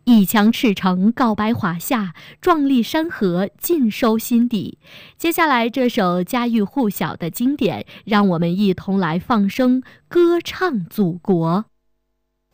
一腔赤诚告白华夏，壮丽山河尽收心底。接下来这首家喻户晓的经典，让我们一同来放声歌唱祖国。